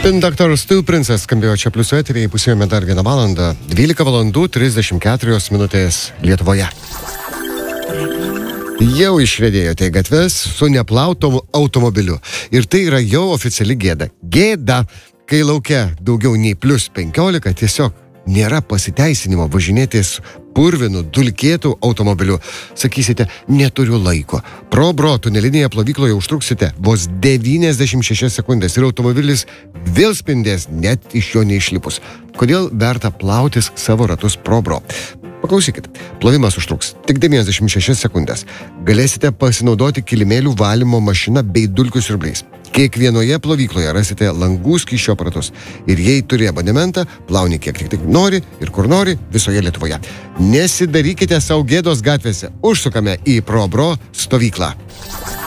Dr. Stu Princess skambėjo čia pliusų eterį, įpusėjome dar 1 valandą, 12 valandų 34 minutės Lietuvoje. Jau išvedėjote į gatves su neplautom automobiliu. Ir tai yra jau oficiali gėda. Gėda, kai laukia daugiau nei plus 15, tiesiog nėra pasiteisinimo važinėtis purvinų, dulkėtų automobiliu. Sakysite, neturiu laiko. Pro-bro tunelinėje plovykloje užtruksite vos 96 sekundės ir automobilis vėl spindės, net iš jo neišlipus. Kodėl verta plautis savo ratus pro-bro? Paklausykit, plovimas užtruks tik 96 sekundės. Galėsite pasinaudoti kilimėlių valymo mašiną bei dulkių siurbliais. Kiekvienoje plovykloje rasite langų skysčio aparatus. Ir jei turi abonementą, plauni kiek tik nori ir kur nori visoje Lietuvoje. Nesidarykite sau gėdos gatvėse. Užsukame į pro-bro stovyklą.